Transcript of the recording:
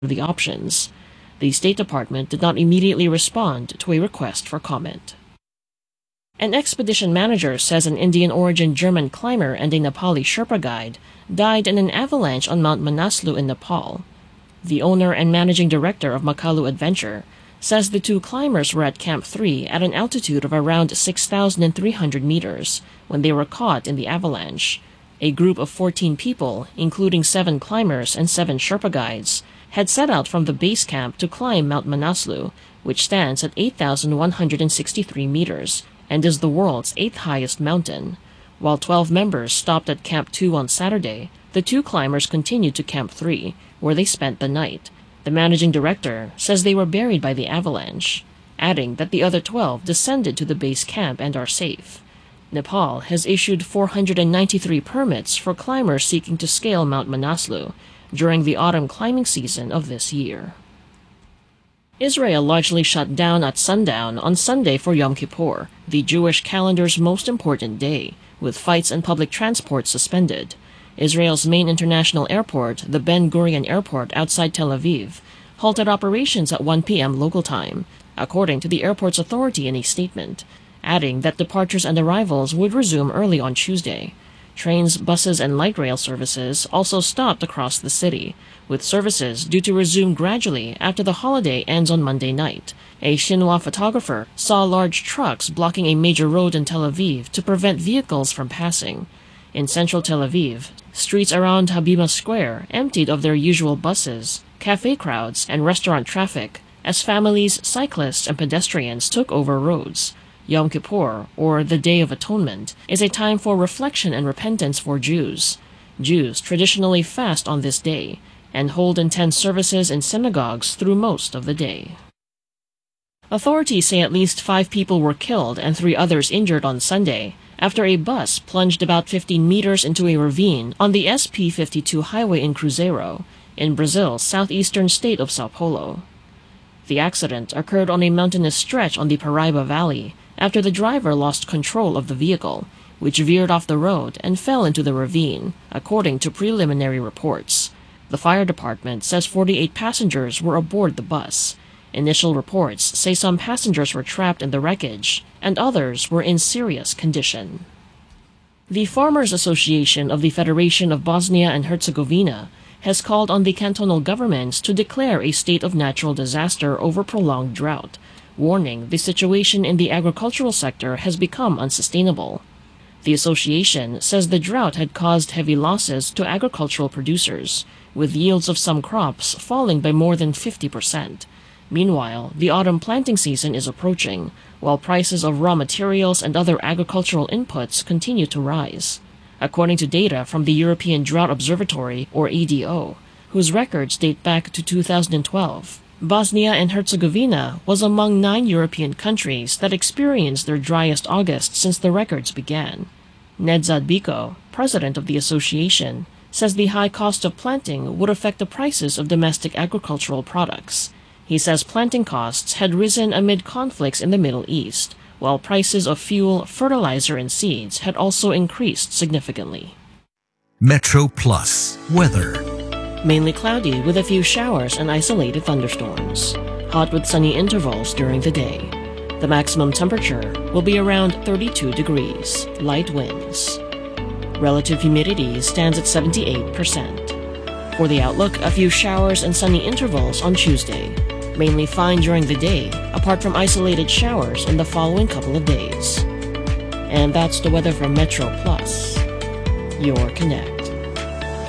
the options. The State Department did not immediately respond to a request for comment. An expedition manager says an Indian-origin German climber and a Nepali Sherpa guide died in an avalanche on Mount Manaslu in Nepal. The owner and managing director of Makalu Adventure says the two climbers were at Camp 3 at an altitude of around 6,300 meters when they were caught in the avalanche. A group of 14 people, including 7 climbers and 7 Sherpa guides, had set out from the base camp to climb Mount Manaslu, which stands at 8,163 meters and is the world's 8th highest mountain. While 12 members stopped at Camp 2 on Saturday, the 2 climbers continued to Camp 3, where they spent the night. The managing director says they were buried by the avalanche, adding that the other 12 descended to the base camp and are safe. Nepal has issued 493 permits for climbers seeking to scale Mount Manaslu during the autumn climbing season of this year. Israel largely shut down at sundown on Sunday for Yom Kippur, the Jewish calendar's most important day, with flights and public transport suspended. Israel's main international airport, the Ben Gurion Airport outside Tel Aviv, halted operations at 1 p.m. local time, according to the airport's authority in a statement, adding that departures and arrivals would resume early on Tuesday. Trains, buses, and light rail services also stopped across the city, with services due to resume gradually after the holiday ends on Monday night. A Xinhua photographer saw large trucks blocking a major road in Tel Aviv to prevent vehicles from passing. In central Tel Aviv, streets around Habima Square emptied of their usual buses, cafe crowds, and restaurant traffic, as families, cyclists, and pedestrians took over roads. Yom Kippur, or the Day of Atonement, is a time for reflection and repentance for Jews. Jews traditionally fast on this day and hold intense services in synagogues through most of the day. Authorities say at least 5 people were killed and 3 others injured on Sunday after a bus plunged about 15 meters into a ravine on the SP-52 highway in Cruzeiro, in Brazil's southeastern state of São Paulo. The accident occurred on a mountainous stretch on the Paraíba Valley after the driver lost control of the vehicle, which veered off the road and fell into the ravine, according to preliminary reports. The fire department says 48 passengers were aboard the bus. Initial reports say some passengers were trapped in the wreckage, and others were in serious condition. The Farmers Association of the Federation of Bosnia and Herzegovina has called on the cantonal governments to declare a state of natural disaster over prolonged drought, warning the situation in the agricultural sector has become unsustainable. The association says the drought had caused heavy losses to agricultural producers, with yields of some crops falling by more than 50%. Meanwhile, the autumn planting season is approaching, while prices of raw materials and other agricultural inputs continue to rise. According to data from the European Drought Observatory, or EDO, whose records date back to 2012, Bosnia and Herzegovina was among 9 European countries that experienced their driest August since the records began. Nedzad Biko, president of the association, says the high cost of planting would affect the prices of domestic agricultural products. He says planting costs had risen amid conflicts in the Middle East, while prices of fuel, fertilizer, and seeds had also increased significantly. Metro Plus weather. Mainly cloudy with a few showers and isolated thunderstorms. Hot with sunny intervals during the day. The maximum temperature will be around 32 degrees, light winds. Relative humidity stands at 78%. For the outlook, a few showers and sunny intervals on Tuesday. Mainly fine during the day, apart from isolated showers in the following couple of days. And that's the weather from Metro Plus, your connect.